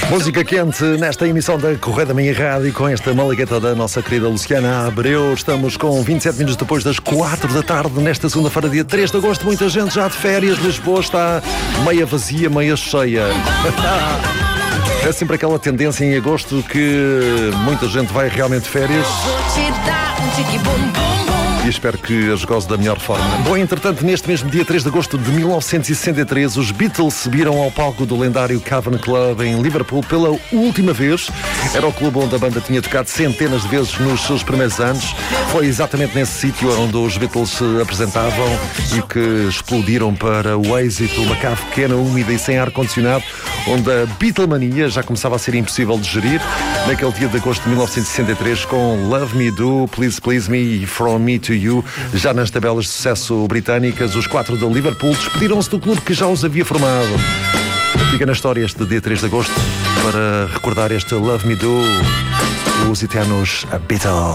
Música quente nesta emissão da Correio da Manhã Rádio com esta malagueta da nossa querida Luciana Abreu. Estamos com 27 minutos depois das 4 da tarde nesta segunda-feira, dia 3 de agosto. Muita gente já de férias. Lisboa está meia vazia, meia cheia. É sempre aquela tendência em agosto que muita gente vai realmente de férias. E espero que as goze da melhor forma. Bom, entretanto, neste mesmo dia 3 de agosto de 1963, os Beatles subiram ao palco do lendário Cavern Club em Liverpool pela última vez. Era o clube onde a banda tinha tocado centenas de vezes nos seus primeiros anos. Foi exatamente nesse sítio onde os Beatles se apresentavam e que explodiram para o êxito, uma cave pequena, úmida e sem ar-condicionado, onde a Beatlemania já começava a ser impossível de gerir. Naquele dia de agosto de 1963, com Love Me Do, Please Please Me e From Me to You, já nas tabelas de sucesso britânicas, os 4 de Liverpool despediram-se do clube que já os havia formado. Fica na história este dia 3 de agosto para recordar este Love Me Do, os eternos Beatles.